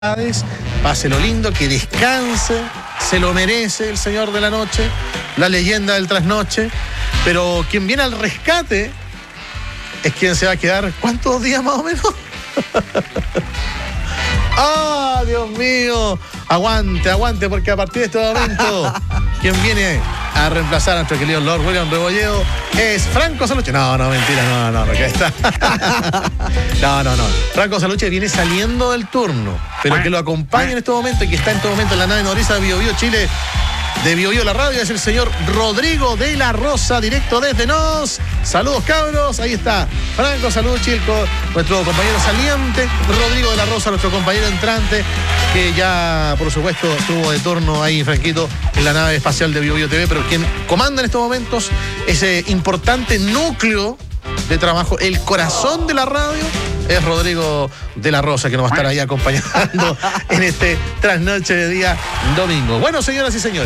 Páselo lindo, que descanse, se lo merece el señor de la noche, la leyenda del trasnoche, pero quien viene al rescate es quien se va a quedar, ¿cuántos días más o menos? ¡Ah, Dios mío! Aguante, porque a partir de este momento, quien viene a reemplazar a nuestro querido Lord William Rebolledo es Franco Saluche. No, mentira, no, que está. No. Franco Saluche viene saliendo del turno, pero que lo acompaña en este momento y que está en este momento en la nave nodriza de Bio Bio Chile, de Bio Bio la radio, es el señor Rodrigo de la Rosa, directo desde Nos. Saludos, cabros. Ahí está Franco Saluche, nuestro compañero saliente, Rodrigo de la Rosa, nuestro compañero entrante, que ya, por supuesto, estuvo de turno ahí, Franquito, en la nave espacial de Bio Bio TV, pero quien comanda en estos momentos ese importante núcleo de trabajo, el corazón de la radio, es Rodrigo de la Rosa, que nos va a estar ahí acompañando en este trasnoche de día domingo. Bueno, señoras y señores.